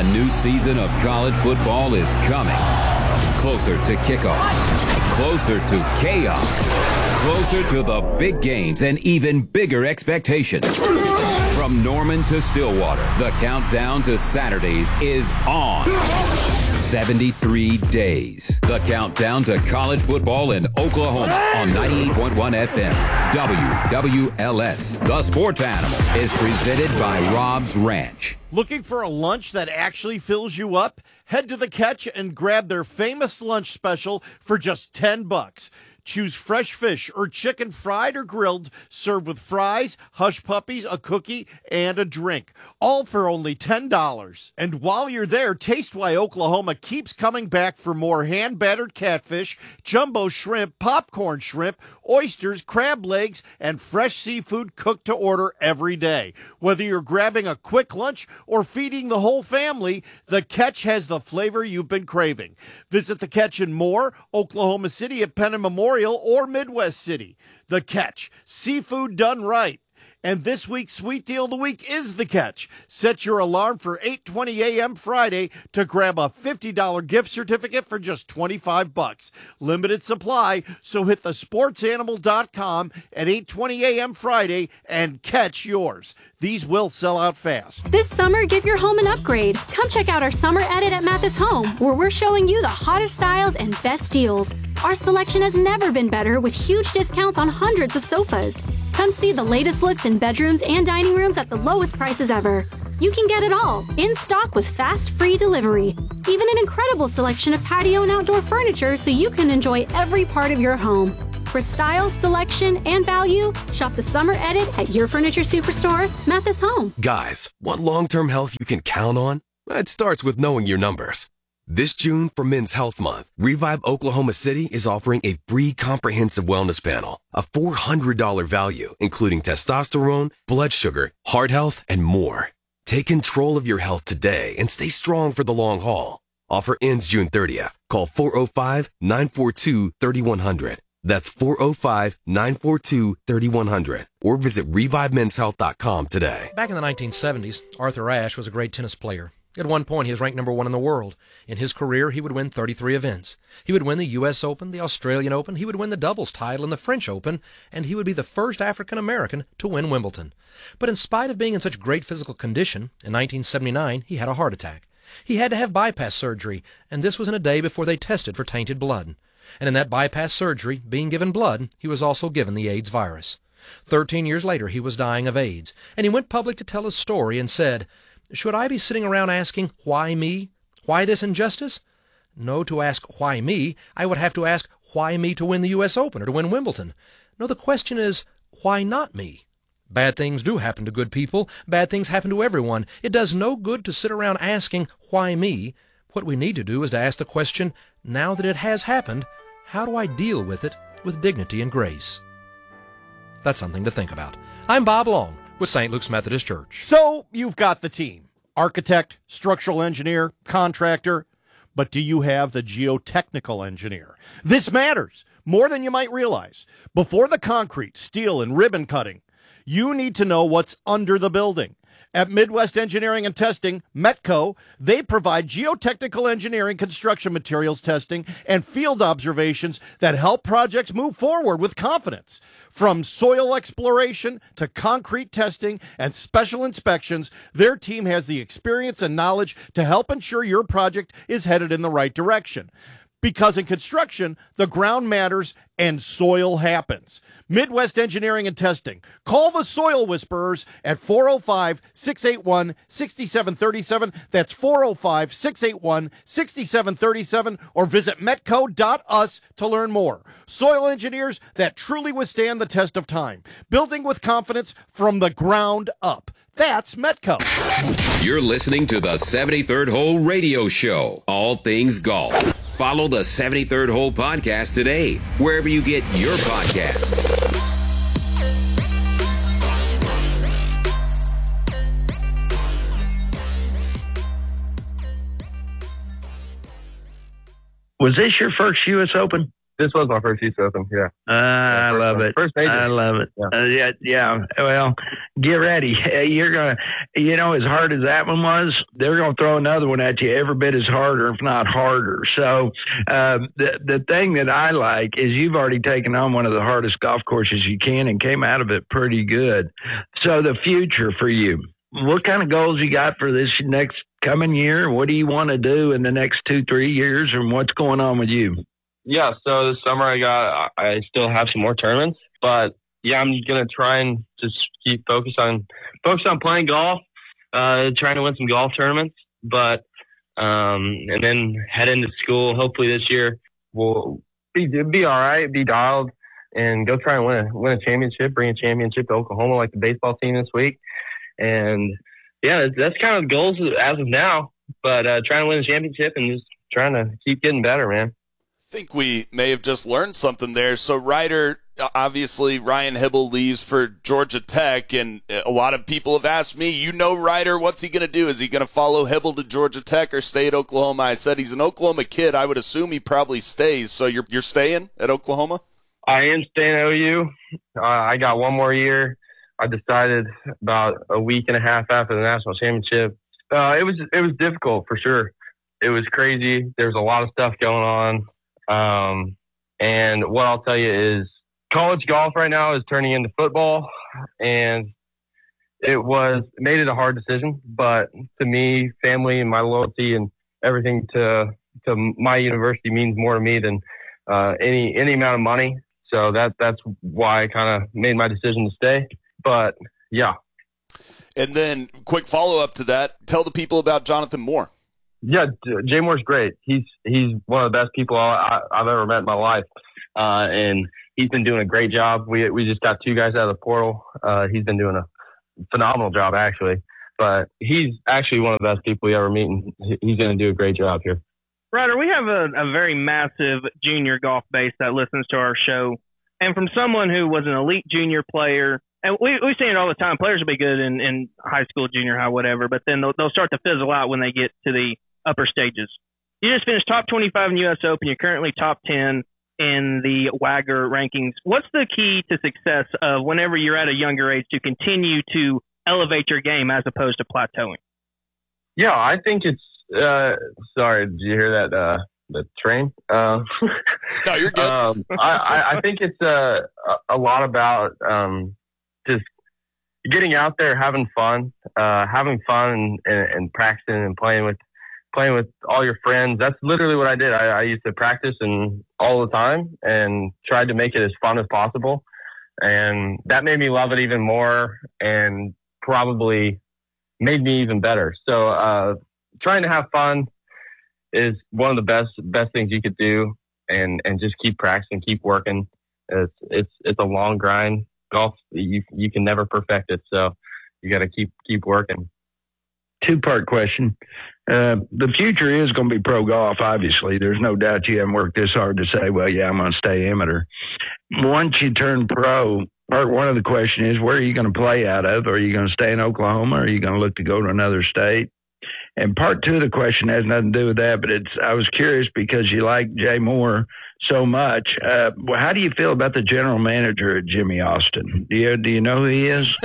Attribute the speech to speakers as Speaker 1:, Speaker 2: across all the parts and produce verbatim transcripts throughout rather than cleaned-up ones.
Speaker 1: new season of college football is coming. Closer to kickoff. Closer to chaos. Closer to the big games and even bigger expectations. From Norman to Stillwater, the countdown to Saturdays is on. seventy-three days. The countdown to college football in Oklahoma on ninety-eight point one F M. W W L S. The Sports Animal is presented by Rob's Ranch.
Speaker 2: Looking for a lunch that actually fills you up? Head to The Catch and grab their famous lunch special for just ten bucks. Choose fresh fish or chicken fried or grilled, served with fries, hush puppies, a cookie, and a drink. All for only ten dollars. And while you're there, taste why Oklahoma keeps coming back for more hand-battered catfish, jumbo shrimp, popcorn shrimp, oysters, crab legs, and fresh seafood cooked to order every day. Whether you're grabbing a quick lunch or feeding the whole family, The Catch has the flavor you've been craving. Visit The Catch in Moore, Oklahoma City at Penn and Memorial, or Midwest City. The Catch, seafood done right. And this week's Sweet Deal of the Week is The Catch. Set your alarm for eight twenty a.m. Friday to grab a fifty dollars gift certificate for just twenty-five bucks. Limited supply, so hit the sports animal dot com at eight twenty a.m. Friday and catch yours. These will sell out fast.
Speaker 3: This summer, give your home an upgrade. Come check out our summer edit at Mathis Home, where we're showing you the hottest styles and best deals. Our selection has never been better, with huge discounts on hundreds of sofas. Come see the latest looks in bedrooms and dining rooms at the lowest prices ever. You can get it all, in stock with fast, free delivery. Even an incredible selection of patio and outdoor furniture so you can enjoy every part of your home. For style, selection, and value, shop the summer edit at your furniture superstore, Mathis Home.
Speaker 4: Guys, want long-term health you can count on? It starts with knowing your numbers. This June, for Men's Health Month, Revive Oklahoma City is offering a free comprehensive wellness panel, a four hundred dollars value, including testosterone, blood sugar, heart health, and more. Take control of your health today and stay strong for the long haul. Offer ends June thirtieth. Call four oh five, nine four two, three one zero zero. That's four oh five, nine four two, three one zero zero. Or visit revive men's health dot com today.
Speaker 5: Back in the nineteen seventies, Arthur Ashe was a great tennis player. At one point, he was ranked number one in the world. In his career, he would win thirty-three events. He would win the U S Open, the Australian Open, he would win the doubles title in the French Open, and he would be the first African-American to win Wimbledon. But in spite of being in such great physical condition, in nineteen seventy-nine, he had a heart attack. He had to have bypass surgery, and this was in a day before they tested for tainted blood. And in that bypass surgery, being given blood, he was also given the AIDS virus. Thirteen years later, he was dying of AIDS, and he went public to tell his story and said, "Should I be sitting around asking, why me? Why this injustice? No, to ask why me, I would have to ask why me to win the U S Open or to win Wimbledon. No, the question is, why not me? Bad things do happen to good people. Bad things happen to everyone. It does no good to sit around asking, why me? What we need to do is to ask the question, now that it has happened, how do I deal with it with dignity and grace?" That's something to think about. I'm Bob Long with Saint Luke's Methodist Church.
Speaker 2: So you've got the team. Architect, structural engineer, contractor. But do you have the geotechnical engineer? This matters more than you might realize. Before the concrete, steel, and ribbon cutting, you need to know what's under the building. At Midwest Engineering and Testing, METCO, they provide geotechnical engineering, construction materials testing, and field observations that help projects move forward with confidence. From soil exploration to concrete testing and special inspections, their team has the experience and knowledge to help ensure your project is headed in the right direction. Because in construction, the ground matters and soil happens. Midwest Engineering and Testing. Call the Soil Whisperers at four oh five, six eight one, six seven three seven. That's four oh five, six eight one, six seven three seven. Or visit metco dot u s to learn more. Soil engineers that truly withstand the test of time. Building with confidence from the ground up. That's Metco.
Speaker 1: You're listening to the seventy-third Hole Radio Show. All things golf. Follow the seventy-third Hole Podcast today, wherever you get your podcast.
Speaker 6: Was this your first U S Open? This was my first U S Open, yeah.
Speaker 7: Uh, I
Speaker 6: first,
Speaker 7: love it.
Speaker 6: First major.
Speaker 7: I love it.
Speaker 6: Yeah.
Speaker 7: Uh, yeah, yeah. Well, get ready. You're going to, you know, as hard as that one was, they're going to throw another one at you every bit as harder, if not harder. So uh, the, the thing that I like is you've already taken on one of the hardest golf courses you can and came out of it pretty good. So the future for you, what kind of goals you got for this next coming year? What do you want to do in the next two, three years, and what's going on with you?
Speaker 6: Yeah, so this summer I got, I still have some more tournaments, but yeah, I'm going to try and just keep focus on, focus on playing golf, uh, trying to win some golf tournaments, but, um, and then head into school. Hopefully this year we'll be, be all right, be dialed, and go try and win a, win a championship, bring a championship to Oklahoma like the baseball team this week. And yeah, that's, that's kind of the goals as of now, but, uh, trying to win a championship and just trying to keep getting better, man.
Speaker 8: I think we may have just learned something there. So, Ryder, obviously, Ryan Hybl leaves for Georgia Tech, and a lot of people have asked me, you know Ryder, what's he going to do? Is he going to follow Hybl to Georgia Tech or stay at Oklahoma? I said he's an Oklahoma kid. I would assume he probably stays. So you're you're staying at Oklahoma?
Speaker 6: I am staying at O U. Uh, I got one more year. I decided about a week and a half after the national championship. Uh, it was it was difficult for sure. It was crazy. There was a lot of stuff going on. Um, and what I'll tell you is college golf right now is turning into football, and it was, made it a hard decision, but to me, family and my loyalty and everything to, to my university means more to me than, uh, any, any amount of money. So that, that's why I kind of made my decision to stay, but yeah.
Speaker 8: And then quick follow up to that, tell the people about Jonathan Moore.
Speaker 6: Yeah, Jay Moore's great. He's he's one of the best people I, I've ever met in my life, uh, and he's been doing a great job. We we just got two guys out of the portal. Uh, he's been doing a phenomenal job, actually. But he's actually one of the best people you ever meet, and he's going to do a great job here.
Speaker 9: Ryder, we have a, a very massive junior golf base that listens to our show, and from someone who was an elite junior player. And we we see it all the time. Players will be good in, in high school, junior high, whatever, but then they'll, they'll start to fizzle out when they get to the upper stages. You just finished top twenty-five in U S Open. You're currently top ten in the Wagger rankings. What's the key to success of whenever you're at a younger age to continue to elevate your game as opposed to plateauing?
Speaker 6: Yeah, I think it's uh, – sorry, did you hear that uh, the train? Uh,
Speaker 8: no, you're good.
Speaker 6: um, I, I think it's uh, a lot about um, – just getting out there, having fun, uh, having fun and, and practicing and playing with, playing with all your friends. That's literally what I did. I, I used to practice and all the time and tried to make it as fun as possible. And that made me love it even more and probably made me even better. So, uh, trying to have fun is one of the best, best things you could do, and, and just keep practicing, keep working. It's, it's, it's a long grind. Golf, you you can never perfect it, so you got to keep keep working.
Speaker 7: Two part question: uh, the future is going to be pro golf. Obviously, there's no doubt you haven't worked this hard to say, well, yeah, I'm going to stay amateur. Once you turn pro, part one of the question is, where are you going to play out of? Are you going to stay in Oklahoma, or are you going to look to go to another state? And part two of the question has nothing to do with that, but it's I was curious because you like Jay Moore so much. Uh, well, how do you feel about the general manager at Jimmy Austin? Do you do you know who he is?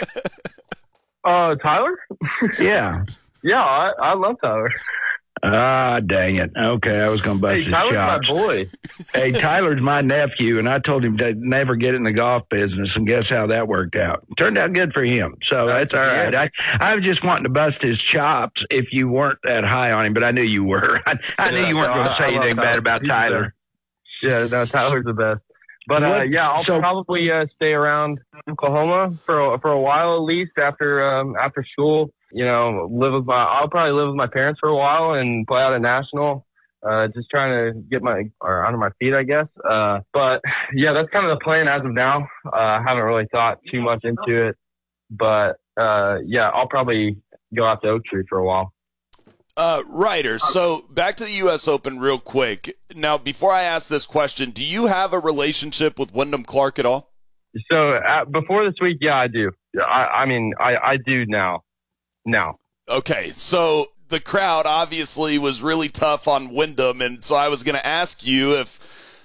Speaker 6: uh, Tyler?
Speaker 7: Yeah.
Speaker 6: Yeah, I, I love Tyler.
Speaker 7: Ah, dang it. Okay, I was going to bust
Speaker 6: hey,
Speaker 7: his
Speaker 6: Tyler's
Speaker 7: chops.
Speaker 6: my boy.
Speaker 7: Hey, Tyler's my nephew, and I told him to never get in the golf business, and guess how that worked out? Turned out good for him, so that's, that's all right. I, I was just wanting to bust his chops if you weren't that high on him, but I knew you were. I, I knew
Speaker 6: yeah,
Speaker 7: you weren't
Speaker 6: no,
Speaker 7: going to say anything
Speaker 6: Tyler.
Speaker 7: bad about
Speaker 6: He's
Speaker 7: Tyler.
Speaker 6: Yeah, no, Tyler's the best. But uh, yeah, I'll so, probably uh, stay around Oklahoma for a, for a while at least after um, after school. You know, live with my. I'll probably live with my parents for a while and play out at national. Uh, just trying to get my or under my feet, I guess. Uh, but yeah, that's kind of the plan as of now. Uh, I haven't really thought too much into it, but uh, yeah, I'll probably go out to Oak Tree for a while.
Speaker 8: Uh, Ryder, so back to the U S Open real quick. Now, before I ask this question, do you have a relationship with Wyndham Clark at all?
Speaker 6: So uh, before this week, yeah, I do. I, I mean, I, I do now. Now.
Speaker 8: Okay, so the crowd obviously was really tough on Wyndham, and so I was going to ask you if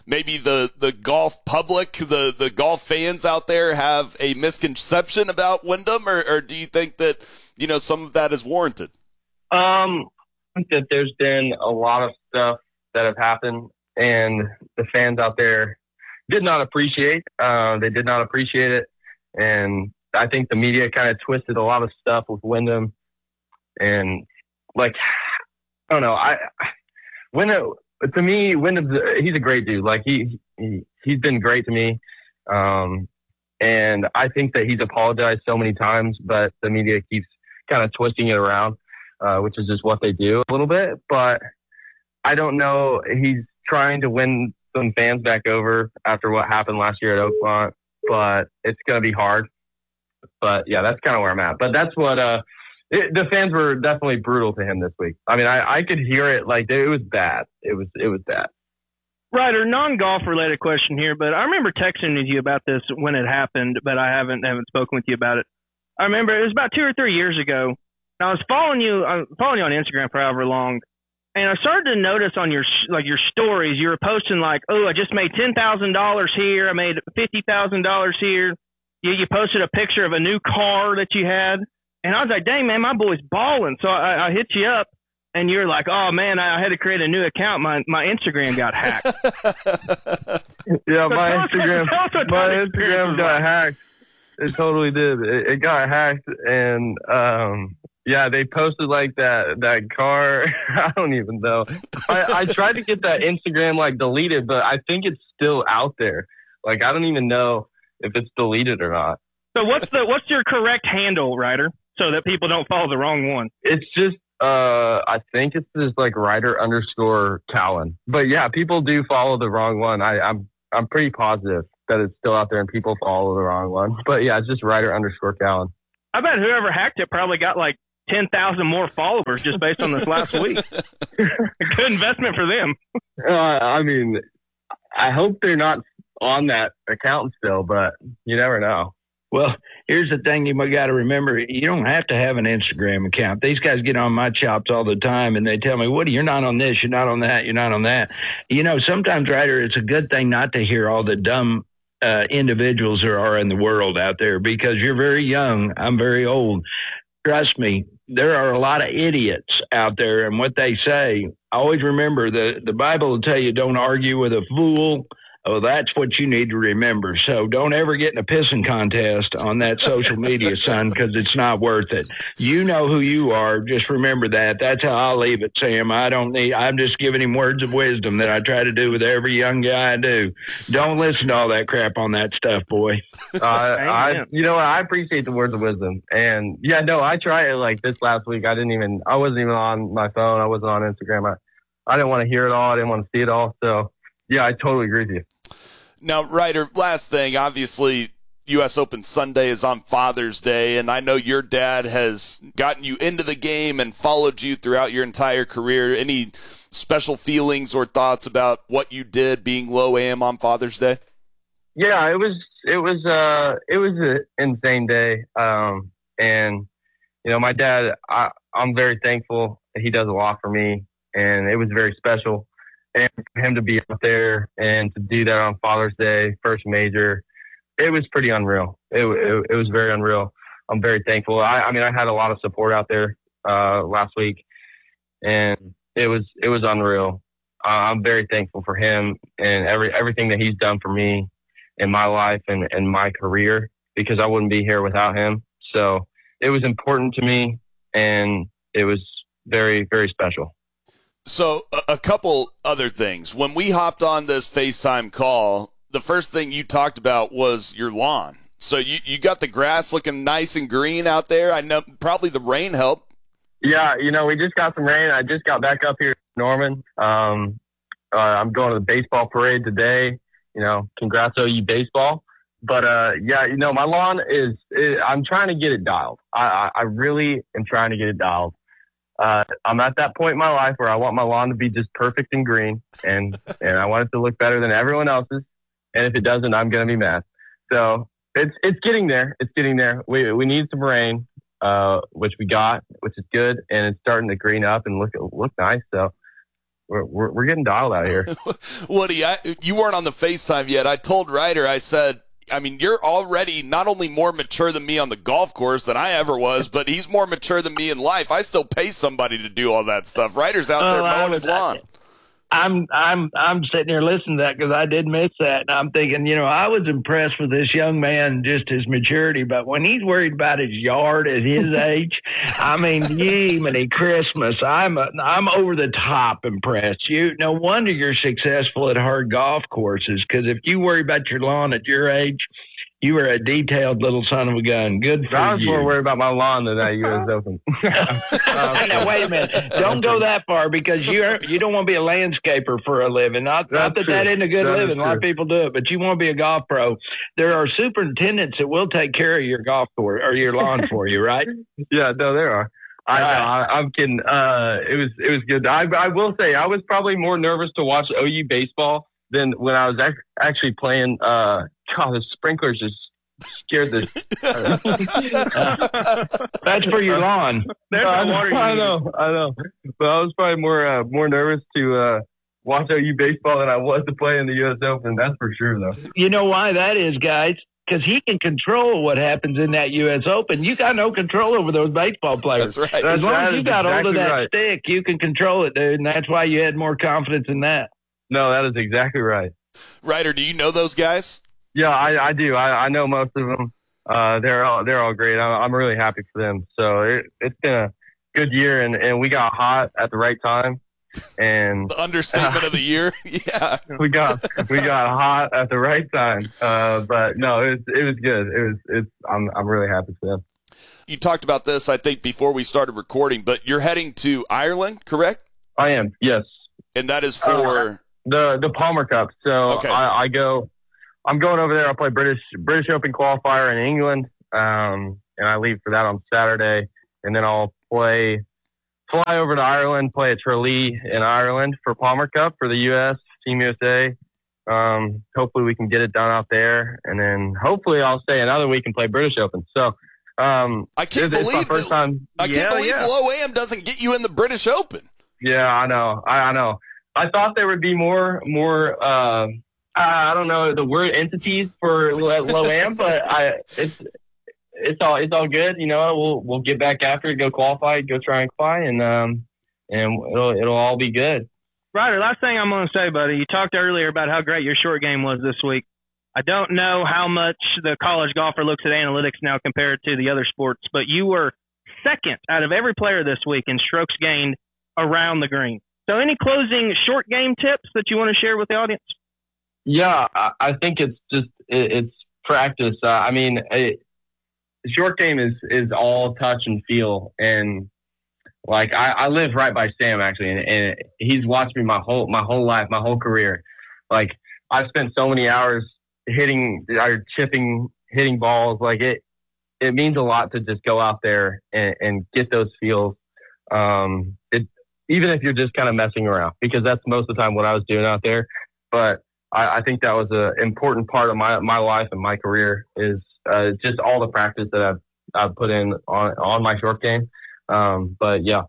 Speaker 8: maybe the, the golf public, the, the golf fans out there have a misconception about Wyndham, or, or do you think that, you know, some of that is warranted?
Speaker 6: Um, I think that there's been a lot of stuff that have happened, and the fans out there did not appreciate. Uh, they did not appreciate it, and I think the media kind of twisted a lot of stuff with Wyndham, and like, I don't know. I Wyndham, to me, Wyndham's he's a great dude. Like he, he he's been great to me, um, and I think that he's apologized so many times, but the media keeps kind of twisting it around, uh, which is just what they do a little bit. But I don't know. He's trying to win some fans back over after what happened last year at Oakmont, but it's going to be hard. But yeah, that's kind of where I'm at. But that's what uh, it, the fans were definitely brutal to him this week. I mean, I, I could hear it. Like it was bad. It was it was bad.
Speaker 9: Ryder, non-golf related question here, but I remember texting with you about this when it happened, but I haven't haven't spoken with you about it. I remember it was about two or three years ago. I was following you, I'm following you on Instagram for however long, and I started to notice on your like your stories, you were posting like, "Oh, I just made ten thousand dollars here. I made fifty thousand dollars here." You, you posted a picture of a new car that you had, and I was like, "Dang man, my boy's balling." So I, I hit you up, and you're like, "Oh man, I had to create a new account. My my Instagram got hacked."
Speaker 6: Yeah,
Speaker 9: So
Speaker 6: my
Speaker 9: tell us what-
Speaker 6: Instagram,
Speaker 9: tell us what
Speaker 6: my
Speaker 9: that experience
Speaker 6: Instagram
Speaker 9: was
Speaker 6: got
Speaker 9: like.
Speaker 6: hacked. It totally did. It, it got hacked, and um, yeah, they posted like that that car. I don't even know. I, I tried to get that Instagram like deleted, but I think it's still out there. Like I don't even know if it's deleted or not.
Speaker 9: So what's the what's your correct handle, Ryder, so that people don't follow the wrong one?
Speaker 6: It's just uh, I think it's just like Ryder underscore Callan. But yeah, people do follow the wrong one. I, I'm I'm pretty positive that it's still out there and people follow the wrong one. But yeah, it's just Ryder underscore Callan.
Speaker 9: I bet whoever hacked it probably got like ten thousand more followers just based on this last week. Good investment for them.
Speaker 6: Uh, I mean, I hope they're not on that account still, but you never know.
Speaker 7: Well, here's the thing you got to remember. You don't have to have an Instagram account. These guys get on my chops all the time, and they tell me, Woody, you're not on this, you're not on that, you're not on that. You know, sometimes, Ryder, it's a good thing not to hear all the dumb uh, individuals there are in the world out there, because you're very young. I'm very old. Trust me, there are a lot of idiots out there, and what they say, always remember, the, the Bible will tell you don't argue with a fool. Oh, that's what you need to remember. So don't ever get in a pissing contest on that social media, son, because it's not worth it. You know who you are. Just remember that. That's how I'll leave it, Sam. I don't need, I'm just giving him words of wisdom that I try to do with every young guy I do. Don't listen to all that crap on that stuff, boy.
Speaker 6: Uh, I, you know what? I appreciate the words of wisdom. And yeah, no, I tried it like this last week. I didn't even, I wasn't even on my phone. I wasn't on Instagram. I, I didn't want to hear it all. I didn't want to see it all. So yeah, I totally agree with you.
Speaker 8: Now, Ryder, last thing, obviously, U S Open Sunday is on Father's Day, and I know your dad has gotten you into the game and followed you throughout your entire career. Any special feelings or thoughts about what you did being low A M on Father's Day?
Speaker 6: Yeah, it was, it was, uh, it was an insane day. Um, and, you know, my dad, I, I'm very thankful. He does a lot for me, and it was very special. And for him to be out there and to do that on Father's Day, first major, it was pretty unreal. It, it, it was very unreal. I'm very thankful. I, I mean, I had a lot of support out there uh, last week, and it was it was unreal. Uh, I'm very thankful for him and every everything that he's done for me in my life and, and my career, because I wouldn't be here without him. So it was important to me, and it was very, very special.
Speaker 8: So a, a couple other things. When we hopped on this FaceTime call, the first thing you talked about was your lawn. So you, you got the grass looking nice and green out there. I know probably the rain helped.
Speaker 6: Yeah, you know, we just got some rain. I just got back up here in Norman. Um, uh, I'm going to the baseball parade today. You know, congrats O U baseball. But, uh, yeah, you know, my lawn is, is I'm trying to get it dialed. I, I, I really am trying to get it dialed. Uh, I'm at that point in my life where I want my lawn to be just perfect and green, and, and I want it to look better than everyone else's. And if it doesn't, I'm going to be mad. So it's, it's getting there. It's getting there. We, we need some rain, uh, which we got, which is good. And it's starting to green up and look, look nice. So we're we're, we're getting dialed out here.
Speaker 8: Woody, I, you weren't on the FaceTime yet. I told Ryder, I said, I mean, you're already not only more mature than me on the golf course than I ever was, but he's more mature than me in life. I still pay somebody to do all that stuff. Ryder's out there
Speaker 7: oh,
Speaker 8: mowing his lawn.
Speaker 7: I'm I'm I'm sitting here listening to that because I did miss that, and I'm thinking, you know, I was impressed with this young man, just his maturity. But when he's worried about his yard at his age, I mean, yee, many Christmas, I'm a, I'm over the top impressed. You no wonder you're successful at hard golf courses, because if you worry about your lawn at your age, you are a detailed little son of a gun. Good for you.
Speaker 6: I was more worried about my lawn than that U S Open.
Speaker 7: uh, now, wait a minute. Don't go that far, because you you don't want to be a landscaper for a living. Not, not that true. that isn't a good that living. A lot of people do it, but you want to be a golf pro. There are superintendents that will take care of your golf course or your lawn for you, right?
Speaker 6: Yeah, no, there are. I know. I, I'm kidding. Uh, it was it was good. I I will say I was probably more nervous to watch O U baseball than when I was ac- actually playing. Uh, God, the sprinklers just scared the.
Speaker 7: That's for your lawn.
Speaker 6: No, I, know, I know, I know. But I was probably more uh, more nervous to uh, watch O U baseball than I was to play in the U S Open. That's for sure, though.
Speaker 7: You know why that is, guys? Because he can control what happens in that U S Open. You got no control over those baseball players.
Speaker 8: That's right.
Speaker 7: As long
Speaker 6: that
Speaker 7: as you got
Speaker 6: exactly
Speaker 7: hold of that
Speaker 6: right.
Speaker 7: stick, you can control it, dude. And that's why you had more confidence in that.
Speaker 6: No, that is exactly right.
Speaker 8: Ryder, do you know those guys?
Speaker 6: Yeah, I, I do. I, I know most of them. Uh, they're all they're all great. I'm, I'm really happy for them. So it, it's been a good year, and, and we got hot at the right time. And
Speaker 8: the understatement uh, of the year. Yeah,
Speaker 6: we got we got hot at the right time. Uh, but no, it was it was good. It was it's. I'm I'm really happy for them.
Speaker 8: You talked about this, I think, before we started recording, but you're heading to Ireland, correct?
Speaker 6: I am. Yes.
Speaker 8: And that is for
Speaker 6: uh, the the Palmer Cup. So
Speaker 8: okay.
Speaker 6: I, I go. I'm going over there. I'll play British British Open qualifier in England, um, and I leave for that on Saturday, and then I'll play fly over to Ireland, play at Tralee in Ireland for Palmer Cup for the U S Team U S A. Um, hopefully we can get it done out there, and then hopefully I'll stay another week and play British Open. So um,
Speaker 8: I can't
Speaker 6: it's,
Speaker 8: believe
Speaker 6: it's my first
Speaker 8: that,
Speaker 6: time.
Speaker 8: I can't
Speaker 6: yeah,
Speaker 8: believe
Speaker 6: yeah.
Speaker 8: Low-Am doesn't get you in the British Open.
Speaker 6: Yeah, I know. I, I know. I thought there would be more more. Uh, I don't know the word entities for Low-Am, but I it's it's all it's all good. You know, we'll we'll get back after it, go qualify, go try and qualify, and um and it'll it'll all be good.
Speaker 9: Ryder, last thing I'm going to say, buddy. You talked earlier about how great your short game was this week. I don't know how much the college golfer looks at analytics now compared to the other sports, but you were second out of every player this week in strokes gained around the green. So, any closing short game tips that you want to share with the audience?
Speaker 6: Yeah, I think it's just it, it's practice. Uh, I mean, it, the short game is is all touch and feel, and like I, I live right by Sam actually, and, and he's watched me my whole my whole life, my whole career. Like I've spent so many hours hitting or chipping, hitting balls. Like it, it means a lot to just go out there and, and get those feels. Um, it even if you're just kind of messing around, because that's most of the time what I was doing out there, but I, I think that was an important part of my, my life and my career is uh, just all the practice that I've, I've put in on, on my short game. Um, but, yeah.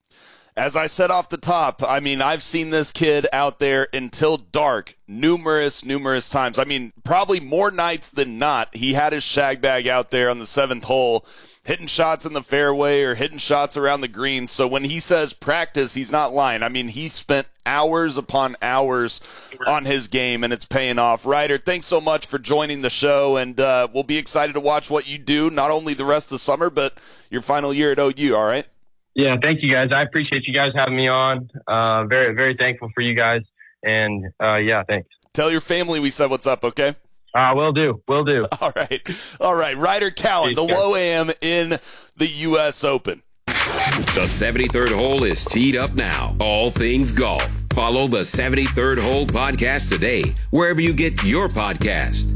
Speaker 8: As I said off the top, I mean, I've seen this kid out there until dark numerous, numerous times. I mean, probably more nights than not. He had his shag bag out there on the seventh hole, hitting shots in the fairway or hitting shots around the green. So when he says practice, he's not lying. I mean, he spent hours upon hours on his game, and it's paying off. Ryder, thanks so much for joining the show, and uh, we'll be excited to watch what you do, not only the rest of the summer, but your final year at O U, all right?
Speaker 6: Yeah, thank you, guys. I appreciate you guys having me on. Uh, very, very thankful for you guys, and, uh, yeah, thanks.
Speaker 8: Tell your family we said what's up, okay?
Speaker 6: Uh, will do. Will do.
Speaker 8: All right. All right. Ryder Cowan, the Low-Am in the U S Open.
Speaker 1: The seventy-third hole is teed up now. All things golf. Follow the seventy-third Hole podcast today, wherever you get your podcast.